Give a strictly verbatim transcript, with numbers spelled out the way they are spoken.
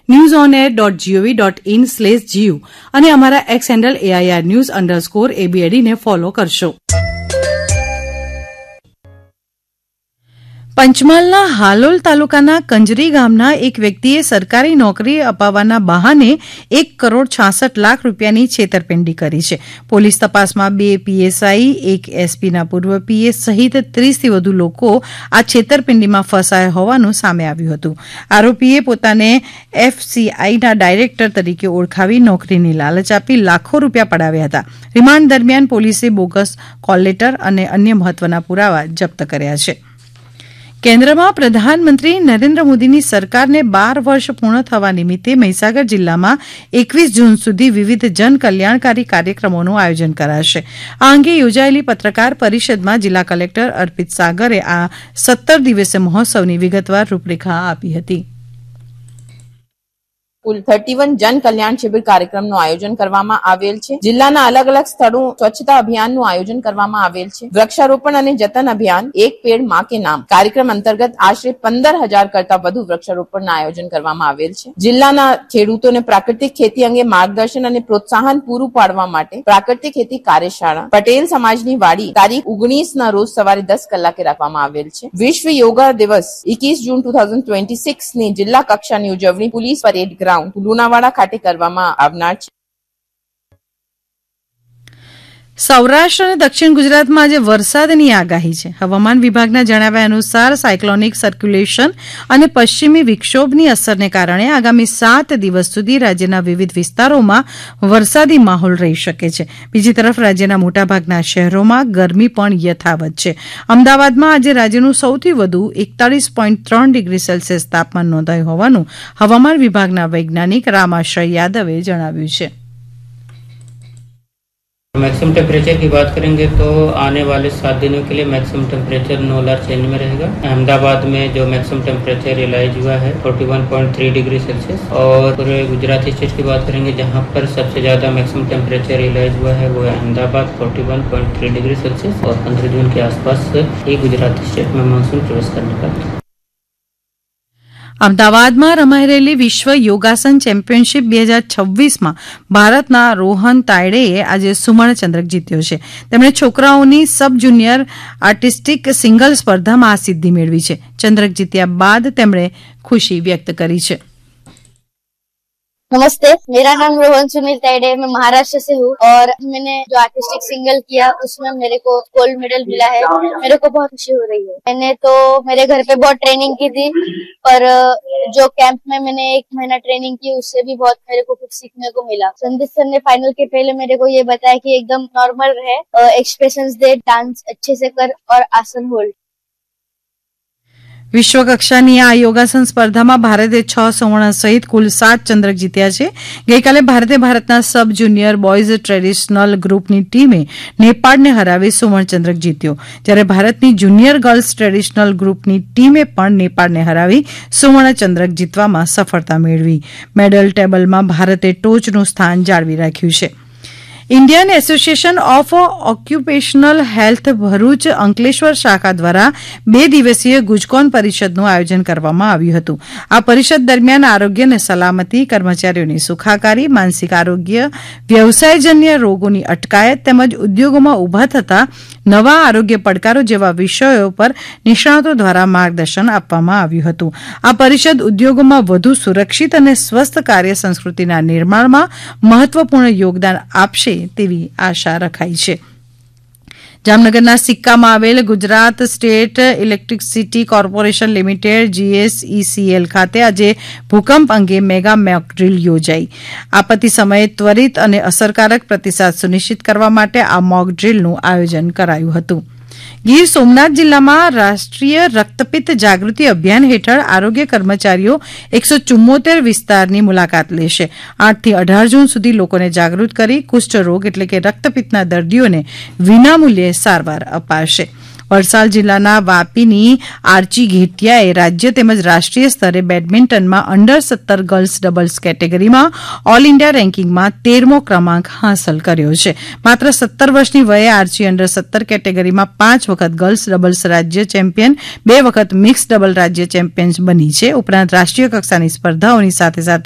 News on air dot GOV dot in slash GU અને અમારા x handle AIR news underscore એબીએડીને follow કરશો. પંચમહાલના હાલોલ તાલુકાના કંજરી ગામના એક વ્યક્તિએ સરકારી નોકરી અપાવવાના બહાને એક કરોડ છાસઠ લાખ રૂપિયાની છેતરપિંડી કરી છે. પોલીસ તપાસમાં બે પીએસઆઈ, એક એસપીના પૂર્વ પીએસ સહિત ત્રીસથી વધુ લોકો આ છેતરપિંડીમાં ફસાયા હોવાનું સામે આવ્યું હતું. આરોપીએ પોતાને એફસીઆઈના ડાયરેક્ટર તરીકે ઓળખાવી નોકરીની લાલચ આપી લાખો રૂપિયા પડાવ્યા હતા. રિમાન્ડ દરમિયાન પોલીસે બોગસ કોલ લેટર અને અન્ય મહત્વના પુરાવા જપ્ત કર્યા છે. કેન્દ્રમાં પ્રધાનમંત્રી નરેન્દ્ર મોદીની સરકારને બાર વર્ષ પૂર્ણ થવા નિમિત્તે મહીસાગર જિલ્લામાં એકવીસ જૂન સુધી વિવિધ જનકલ્યાણકારી કાર્યક્રમોનું આયોજન કરાશે. આ અંગે યોજાયેલી પત્રકાર પરિષદમાં જિલ્લા કલેક્ટર અર્પિત સાગરે આ સત્તર દિવસીય મહોત્સવની વિગતવાર રૂપરેખા આપી હતી. કુલ ત્રેપન જન કલ્યાણ શિબિર કાર્યક્રમનું આયોજન કરવામાં આવેલ છે. જિલ્લાના અલગ અલગ સ્થળો સ્વચ્છતા અભિયાનનું આયોજન કરવામાં આવેલ છે. વૃક્ષારોપણ અને જતન અભિયાન એક પેડ માં કે નામ કાર્યક્રમ અંતર્ગત આશરે પંદર હજાર કરતા વધુ વૃક્ષારોપણના આયોજન કરવામાં આવેલ છે. જિલ્લાના ખેડૂતોને પ્રાકૃતિક ખેતી અંગે માર્ગદર્શન અને પ્રોત્સાહન પૂરું પાડવા માટે પ્રાકૃતિક ખેતી કાર્યશાળા પટેલ સમાજની વાડી તારીખ ઓગણીસ ના રોજ સવારે દસ કલાકે રાખવામાં આવેલ છે. વિશ્વ યોગા દિવસ એકવીસ જૂન ટુ થાઉઝન્ડ ટ્વેન્ટી સિક્સ ની જિલ્લા કક્ષાની ઉજવણી પોલીસ પરેડ ગ્રાઉન્ડ લુણાવાડા ખાતે કરવામાં આવનાર છે. સૌરાષ્ટ્ર અને દક્ષિણ ગુજરાતમાં આજે વરસાદની આગાહી છે. હવામાન વિભાગના જણાવ્યા અનુસાર સાયક્લોનિક સર્ક્યુલેશન અને પશ્ચિમી વિક્ષોભની અસરને કારણે આગામી સાત દિવસ સુધી રાજ્યના વિવિધ વિસ્તારોમાં વરસાદી માહોલ રહી શકે છે. બીજી તરફ રાજ્યના મોટાભાગના શહેરોમાં ગરમી પણ યથાવત છે. અમદાવાદમાં આજે રાજ્યનું સૌથી વધુ એકતાલીસ પોઈન્ટ ત્રણ ડિગ્રી સેલ્સિયસ તાપમાન નોંધાયું હોવાનું હવામાન વિભાગના વૈજ્ઞાનિક રામાશ્રય યાદવે જણાવ્યું છે. मैक्सिमम टेम्परेचर की बात करेंगे तो आने वाले सात दिनों के लिए maximum temperature no large change में रहेगा. अहमदाबाद में जो मैक्सिमम टेम्परेचर रियलाइज हुआ है इकतालीस पॉइंट तीन डिग्री सेल्सियस और पूरे गुजरात स्टेट की बात करेंगे जहां पर सबसे ज्यादा मैक्सिमम टेम्परेचर रियलाइज हुआ है वो है अहमदाबाद इकतालीस पॉइंट तीन डिग्री सेल्सियस और पंद्रह जून के आसपास ही गुजरात स्टेट में मानसून प्रवेश करने का. અમદાવાદમાં રમાઈ રહેલી વિશ્વ યોગાસન ચેમ્પિયનશીપ બે હજાર છવ્વીસમાં ભારતના રોહન તાયડેએ આજે સુવર્ણચંદ્રક જીત્યો છે. તેમણે છોકરાઓની સબ જુનિયર આર્ટિસ્ટિક સિંગલ સ્પર્ધામાં આ સિદ્ધિ મેળવી છે. ચંદ્રક જીત્યા બાદ તેમણે ખુશી વ્યક્ત કરી છે. नमस्ते, मेरा नाम रोहन सुनील तायडे, मैं महाराष्ट्र से हूँ और मैंने जो आर्टिस्टिक सिंगल किया उसमें मेरे को गोल्ड मेडल मिला है. मेरे को बहुत खुशी हो रही है. मैंने तो मेरे घर पे बहुत ट्रेनिंग की थी पर जो कैंप में मैंने एक महीना ट्रेनिंग की उससे भी बहुत मेरे को कुछ सीखने को मिला. संदीप सर ने फाइनल के पहले मेरे को ये बताया कि एकदम नॉर्मल रहे, एक्सप्रेशंस दे, डांस अच्छे से कर और आसन होल्ड. વિશ્વકક્ષાની આ યોગાસન સ્પર્ધામાં ભારતે છ સુવર્ણ સહિત કુલ સાત ચંદ્રક જીત્યા છે. ગઈકાલે ભારતે ભારતના સબ જુનિયર બોયઝ ટ્રેડિશનલ ગ્રુપની ટીમે નેપાળને હરાવી સુવર્ણચંદ્રક જીત્યો, જ્યારે ભારતની જુનિયર ગર્લ્સ ટ્રેડિશનલ ગ્રુપની ટીમે પણ નેપાળને હરાવી સુવર્ણચંદ્રક જીતવામાં સફળતા મેળવી. મેડલ ટેબલમાં ભારતે ટોચનું સ્થાન જાળવી રાખ્યું છે. Indian association of occupational health Bharuch Ankleshwar શાખા દ્વારા બે દિવસીય ગુજકોન પરિષદનું આયોજન કરવામાં આવ્યું હતું. આ પરિષદ દરમિયાન આરોગ્ય અને સલામતી, કર્મચારીઓની સુખાકારી, માનસિક આરોગ્ય, વ્યવસાયજન્ય રોગોની અટકાયત તેમજ ઉદ્યોગોમાં ઉભા થતા નવા આરોગ્ય પડકારો જેવા વિષયો પર નિષ્ણાતો દ્વારા માર્ગદર્શન આપવામાં આવ્યું હતું. આ પરિષદ ઉદ્યોગોમાં વધુ સુરક્ષિત અને સ્વસ્થ કાર્ય સંસ્કૃતિના નિર્માણમાં મહત્વપૂર્ણ યોગદાન આપશે તેવી આશા રખાઈ છે. જામનગરના સિક્કામાં આવેલ Gujarat state electricity corporation limited જીએસઈસીએલ ખાતે આજે ભૂકંપ અંગે મેગા મોક ડ્રીલ યોજાઈ. આપત્તિ સમયે ત્વરિત અને અસરકારક પ્રતિસાદ સુનિશ્ચિત કરવા માટે આ મોક ડ્રીલનું આયોજન કરાયું હતું. ગીર સોમનાથ જિલ્લામાં રાષ્ટ્રીય રક્તપિત્ત જાગૃતિ અભિયાન હેઠળ આરોગ્ય કર્મચારીઓ એકસો ચુમ્મોતેર વિસ્તારની મુલાકાત લેશે. આઠ થી અઢાર જૂન સુધી લોકોને જાગૃત કરી કુષ્ઠરોગ એટલે કે રક્તપિત્તના દર્દીઓને વિનામૂલ્યે સારવાર અપાશે. વલસાડ જિલ્લાના વાપીની આર્ચી ઘેટિયાએ રાજ્ય તેમજ રાષ્ટ્રીય સ્તરે બેડમિન્ટનમાં અંડર સત્તર ગર્લ્સ ડબલ્સ કેટેગરીમાં ઓલ ઇન્ડિયા રેન્કિંગમાં તેરમો ક્રમાંક હાંસલ કર્યો છે. માત્ર સત્તર વર્ષની વયે આર્ચી અંડર સત્તર કેટેગરીમાં પાંચ વખત ગર્લ્સ ડબલ્સ રાજ્ય ચેમ્પિયન, બે વખત મિક્સ ડબલ રાજ્ય ચેમ્પિયન બની છે. ઉપરાંત રાષ્ટ્રીય કક્ષાની સ્પર્ધાઓની સાથે સાથે